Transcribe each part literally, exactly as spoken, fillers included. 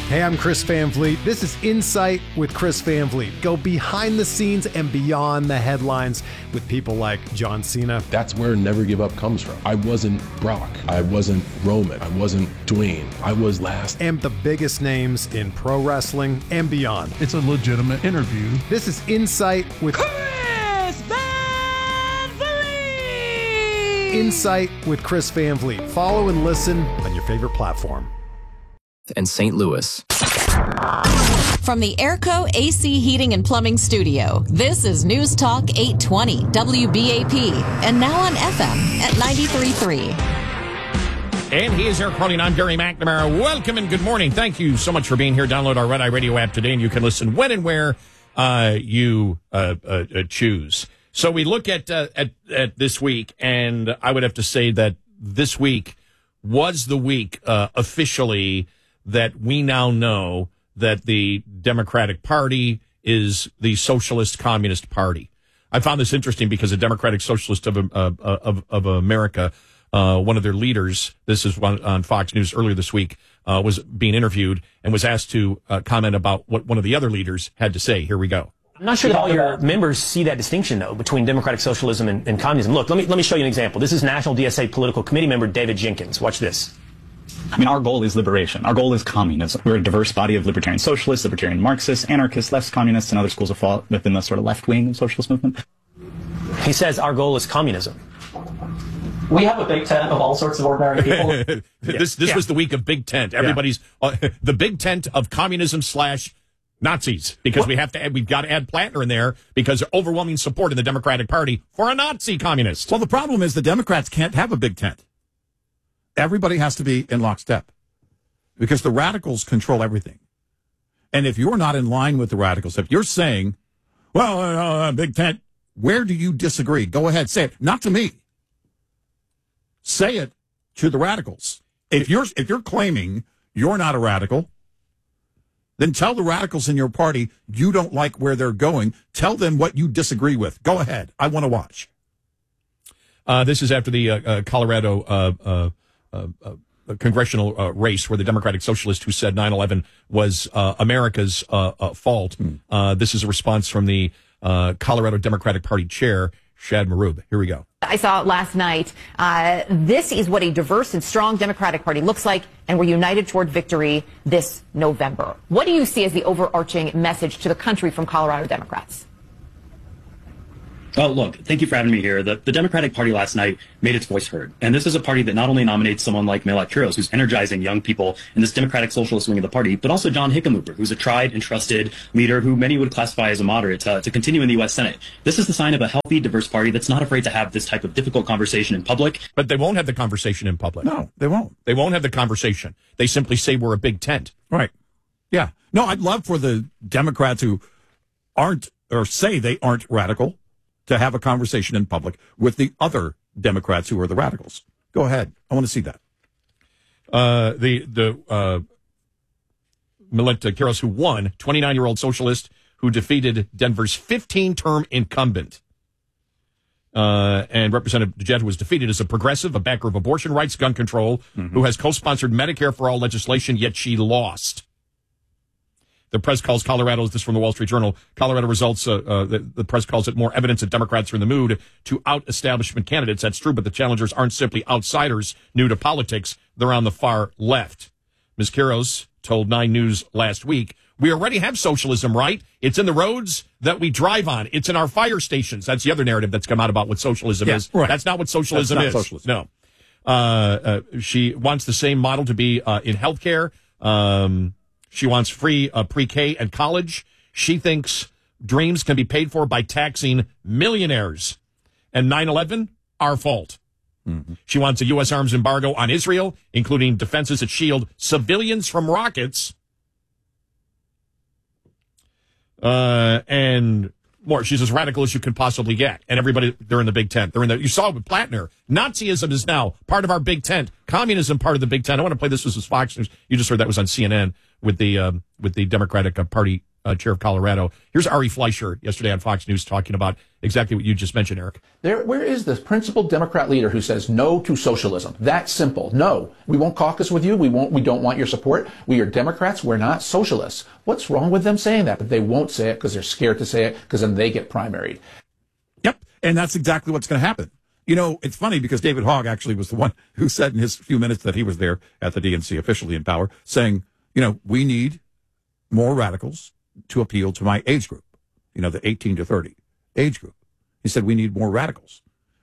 Hey, I'm Chris Van Vliet. This is Insight with Chris Van Vliet. Go behind the scenes and beyond the headlines with people like John Cena. That's where Never Give Up comes from. I wasn't Brock. I wasn't Roman. I wasn't Dwayne. I was last. And the biggest names in pro wrestling and beyond. It's a legitimate interview. This is Insight with Chris Van Vliet. Insight with Chris Van Vliet. Follow and listen on your favorite platform. And Saint Louis. From the Airco A C Heating and Plumbing Studio, this is News Talk eight twenty W B A P, and now on F M at ninety-three point three. And he is Eric Crowley, and I'm Gary McNamara. Welcome and good morning. Thank you so much for being here. Download our Red Eye Radio app today, and you can listen when and where uh, you uh, uh, uh, choose. So we look at, uh, at at this week, and I would have to say that this week was the week uh, officially that we now know that the Democratic Party is the Socialist Communist Party. I found this interesting because the Democratic Socialist of uh, of, of America, uh, one of their leaders, this is one on Fox News earlier this week, uh, was being interviewed and was asked to uh, comment about what one of the other leaders had to say. Here we go. I'm not sure that all your members see that distinction, though, between democratic socialism and, and communism. Look, let me let me show you an example. This is National D S A Political Committee member David Jenkins. Watch this. I mean, our goal is liberation. Our goal is communism. We're a diverse body of libertarian socialists, libertarian Marxists, anarchists, left communists, and other schools of thought within the sort of left wing of socialist movement. He says our goal is communism. We have a big tent of all sorts of ordinary people. this this yeah. was the week of Big Tent. Everybody's yeah. uh, the Big Tent of communism slash Nazis, because what? we have to add, we've got to add Plattner in there because of overwhelming support in the Democratic Party for a Nazi communist. Well, the problem is the Democrats can't have a big tent. Everybody has to be in lockstep because the radicals control everything. And if you're not in line with the radicals, if you're saying, well, uh, uh, big tent, where do you disagree? Go ahead, say it. Not to me. Say it to the radicals. If you're, if you're claiming you're not a radical, then tell the radicals in your party you don't like where they're going. Tell them what you disagree with. Go ahead. I want to watch. Uh, this is after the uh, uh, Colorado uh, uh, uh, uh, congressional uh, race where the Democratic Socialist who said nine eleven was uh, America's uh, uh, fault. Hmm. Uh, this is a response from the uh, Colorado Democratic Party chair, Shad Maroob. Here we go. I saw it last night. Uh, this is what a diverse and strong Democratic Party looks like, and we're united toward victory this November. What do you see as the overarching message to the country from Colorado Democrats? Oh, look, thank you for having me here. The, the Democratic Party last night made its voice heard. And this is a party that not only nominates someone like Milot Quiros, who's energizing young people in this Democratic Socialist wing of the party, but also John Hickenlooper, who's a tried and trusted leader who many would classify as a moderate to, to continue in the U S Senate. This is the sign of a healthy, diverse party that's not afraid to have this type of difficult conversation in public. But they won't have the conversation in public. No, they won't. They won't have the conversation. They simply say we're a big tent. Right. Yeah. No, I'd love for the Democrats who aren't or say they aren't radical to have a conversation in public with the other Democrats who are the radicals. Go ahead. I want to see that. Uh, the the uh, Milot Quiros, who won, twenty-nine-year-old socialist who defeated Denver's fifteen-term incumbent. Uh, and Representative DeJet, who was defeated, is a progressive, a backer of abortion rights, gun control, mm-hmm. who has co-sponsored Medicare for All legislation, yet she lost. The press calls Colorado, this is from the Wall Street Journal, Colorado results, uh, uh, the, the press calls it more evidence that Democrats are in the mood to out-establishment candidates. That's true, but the challengers aren't simply outsiders new to politics. They're on the far left. Miz Quiros told Nine News last week, we already have socialism, right? It's in the roads that we drive on. It's in our fire stations. That's the other narrative that's come out about what socialism yeah, is. Right. That's not what socialism that's not is. Socialism. No. Uh, uh, she wants the same model to be uh, in healthcare. Um She wants free uh, pre-K and college. She thinks dreams can be paid for by taxing millionaires. And nine eleven, our fault. Mm-hmm. She wants a U S arms embargo on Israel, including defenses that shield civilians from rockets. Uh, and more. She's as radical as you could possibly get. And everybody, they're in the big tent. They're in the, you saw it with Plattner. Nazism is now part of our big tent. Communism part of the big tent. I want to play this. This was Fox News. You just heard that was on C N N with the, um, with the Democratic Party uh, chair of Colorado. Here's Ari Fleischer yesterday on Fox News talking about exactly what you just mentioned, Eric. There, where is the principled Democrat leader who says no to socialism? That simple. No, we won't caucus with you. We won't. We don't want your support. We are Democrats. We're not socialists. What's wrong with them saying that? But they won't say it because they're scared to say it because then they get primaried. Yep, and that's exactly what's going to happen. You know, it's funny because David Hogg actually was the one who said in his few minutes that he was there at the D N C officially in power, saying, you know, we need more radicals to appeal to my age group, you know, the eighteen to thirty age group. He said, we need more radicals.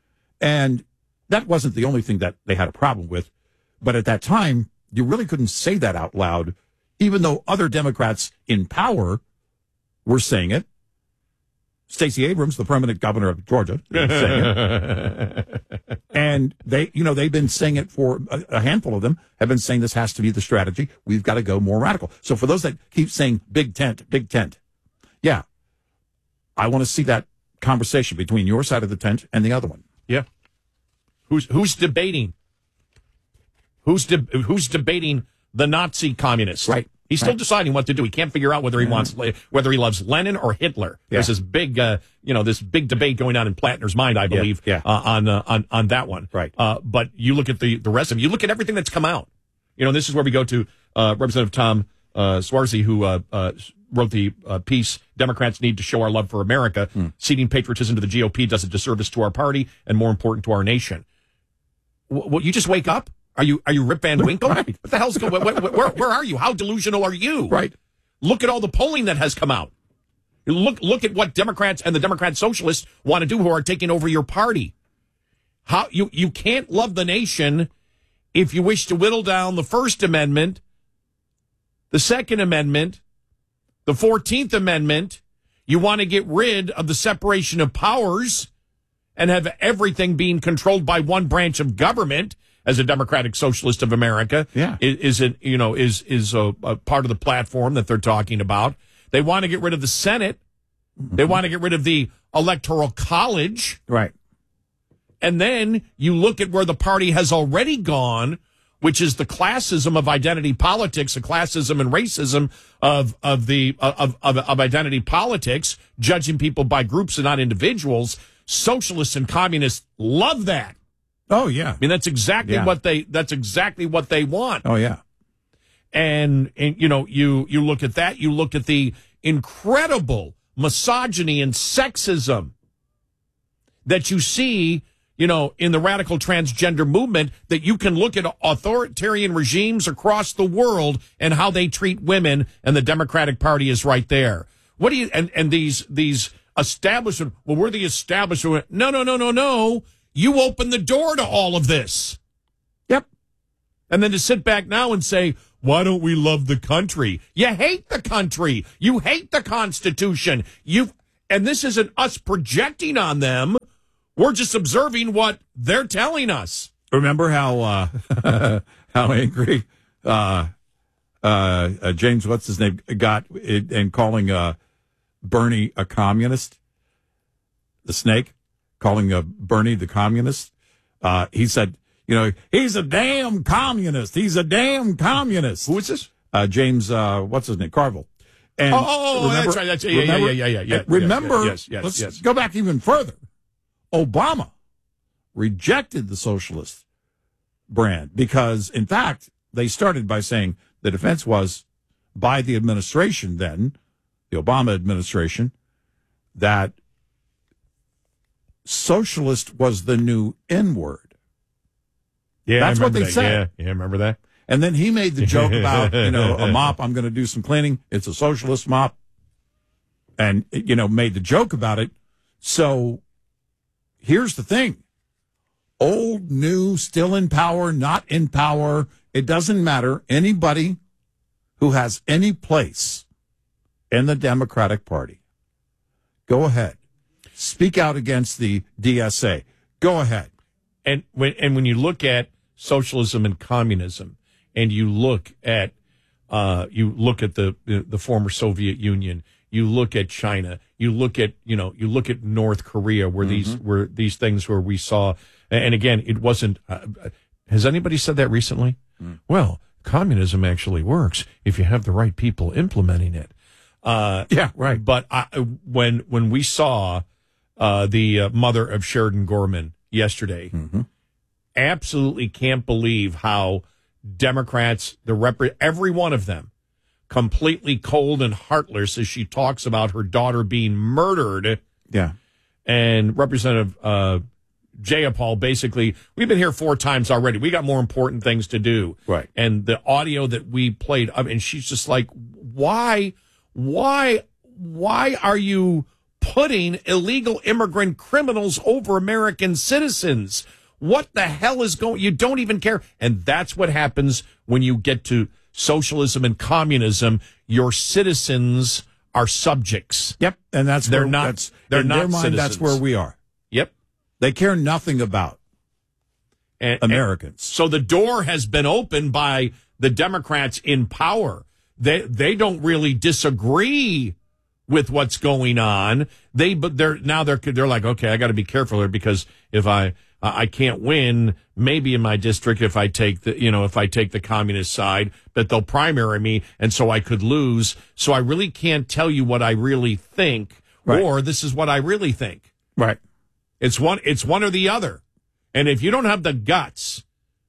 And that wasn't the only thing that they had a problem with. But at that time, you really couldn't say that out loud, even though other Democrats in power were saying it. Stacey Abrams, the permanent governor of Georgia, is saying it. And they, you know, they've been saying it for a, a handful of them have been saying this has to be the strategy. We've got to go more radical. So for those that keep saying big tent, big tent, yeah, I want to see that conversation between your side of the tent and the other one. Yeah. Who's who's debating? Who's de- who's debating the Nazi communists? Right. He's still right. deciding what to do. He can't figure out whether he wants whether he loves Lenin or Hitler. Yeah. There's this big, uh, you know, this big debate going on in Plattner's mind, I believe, yeah, yeah. Uh, on uh, on on that one. Right. Uh, but you look at the the rest of them. You look at everything that's come out. You know, this is where we go to uh, Representative Tom uh, Swarzy, who uh, uh, wrote the uh, piece. Democrats need to show our love for America. Mm. Ceding patriotism to the G O P does a disservice to our party and, more important, to our nation. W- what, you just wake up? Are you are you Rip Van Winkle? Right. What the hell's going? Where, where, where are you? How delusional are you? Right. Look at all the polling that has come out. Look look at what Democrats and the Democrat socialists want to do, who are taking over your party. How you you can't love the nation if you wish to whittle down the First Amendment, the Second Amendment, the Fourteenth Amendment. You want to get rid of the separation of powers and have everything being controlled by one branch of government. As a Democratic Socialist of America, yeah. is, is it you know is is a, a part of the platform that they're talking about. They want to get rid of the Senate. Mm-hmm. They want to get rid of the Electoral College. Right. And then you look at where the party has already gone, which is the classism of identity politics, the classism and racism of of the of of, of identity politics, judging people by groups and not individuals. Socialists and communists love that. Oh yeah, I mean that's exactly yeah. what they that's exactly what they want. Oh yeah, and and you know you you look at that, you look at the incredible misogyny and sexism that you see, you know, in the radical transgender movement. That you can look at authoritarian regimes across the world and how they treat women, and the Democratic Party is right there. What do you and and these these establishment? Well, we're the establishment. No, no, no, no, no. You open the door to all of this. Yep. And then to sit back now and say, why don't we love the country? You hate the country. You hate the Constitution. You and this isn't us projecting on them. We're just observing what they're telling us. Remember how uh, how angry uh, uh, uh, James, what's his name, got in, in calling uh, Bernie a communist? The snake? Calling uh, Bernie the communist. Uh, he said, you know, he's a damn communist. He's a damn communist. Who is this? Uh, James, uh, what's his name? Carville. And oh, oh, oh remember, that's right. That's, yeah, remember, yeah, yeah, yeah, yeah. Remember, yes, yes, let's yes. go back even further. Obama rejected the socialist brand because, in fact, they started by saying the defense was by the administration then, the Obama administration, that socialist was the new N-word. Yeah, that's what they that. said. Yeah, yeah, remember that? And then he made the joke about, you know, a mop, I'm going to do some cleaning. It's a socialist mop. And, you know, made the joke about it. So here's the thing. Old, new, still in power, not in power. It doesn't matter. Anybody who has any place in the Democratic Party, go ahead. Speak out against the D S A. Go ahead. And when and when you look at socialism and communism, and you look at uh, you look at the the former Soviet Union, you look at China, you look at you know you look at North Korea, where mm-hmm. these were these things where we saw, and again, it wasn't. Uh, has anybody said that recently? Mm. Well, communism actually works if you have the right people implementing it. Uh, yeah, right. But I, when when we saw uh, the uh, mother of Sheridan Gorman yesterday, mm-hmm. absolutely can't believe how Democrats, the rep- every one of them, completely cold and heartless as she talks about her daughter being murdered. Yeah. And Representative uh, Jayapal basically, we've been here four times already. We got more important things to do. Right. And the audio that we played, I mean, she's just like, why, why, why are you putting illegal immigrant criminals over American citizens? What the hell is going, you don't even care. And that's what happens when you get to socialism and communism. Your citizens are subjects. Yep. And that's they're where, not, that's, they're in not their mind, citizens. that's where we are. Yep. They care nothing about and, Americans. And so the door has been opened by the Democrats in power. They they don't really disagree with what's going on. They but they're now they're they're like, okay, I got to be careful here because if I I can't win maybe in my district if I take the you know if I take the communist side, but they'll primary me and so I could lose. So I really can't tell you what I really think, right. or this is what I really think. Right. It's one it's one or the other. And if you don't have the guts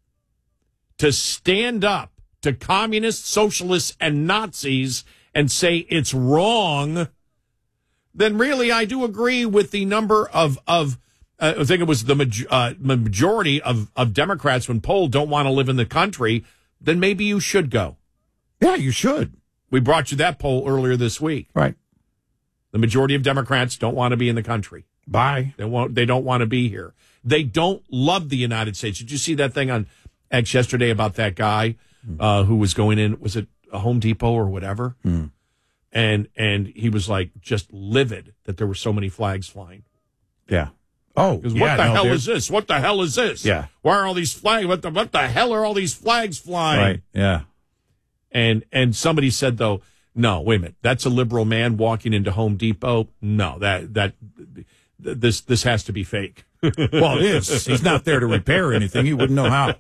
to stand up to communists, socialists, and Nazis and say it's wrong, then really I do agree with the number of, of uh, I think it was the ma- uh, majority of, of Democrats when polled don't want to live in the country, then maybe you should go. Yeah, you should. We brought you that poll earlier this week. Right. The majority of Democrats don't want to be in the country. Bye. They won't. They don't want to be here. They don't love the United States. Did you see that thing on X yesterday about that guy uh, who was going in? Was it a Home Depot or whatever? Mm. And and he was like just livid that there were so many flags flying. Yeah. Oh, Because yeah, what the no, hell they're- is this? What the hell is this? Yeah. Why are all these flags? What the what the hell are all these flags flying? Right. Yeah. And and somebody said though, no, wait a minute, that's a liberal man walking into Home Depot. No, that that this this has to be fake. Well, it is. He's not there to repair anything. He wouldn't know how.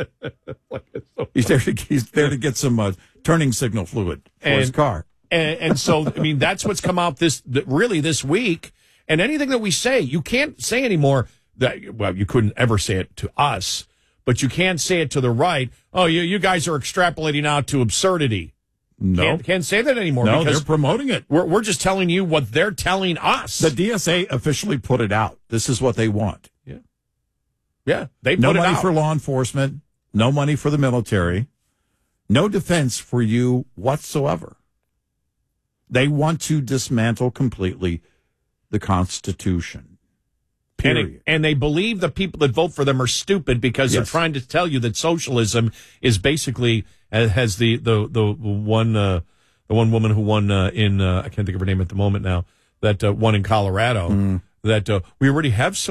He's there to, he's there to get some uh, turning signal fluid for And- his car. And, and so, I mean, that's what's come out this th- really this week. And anything that we say, you can't say anymore that, well, you couldn't ever say it to us, but you can say it to the right. Oh, you, you guys are extrapolating out to absurdity. No. Can't, can't say that anymore. No, because they're promoting it. We're, we're just telling you what they're telling us. The D S A officially put it out. This is what they want. Yeah. Yeah. They No put it money out. for law enforcement. No money for the military. No defense for you whatsoever. They want to dismantle completely the Constitution. And, Period. it, and they believe the people that vote for them are stupid because Yes. they're trying to tell you that socialism is basically uh, has the the the one uh, the one woman who won uh, in uh, I can't think of her name at the moment now that uh, won in Colorado Mm. that uh, we already have so.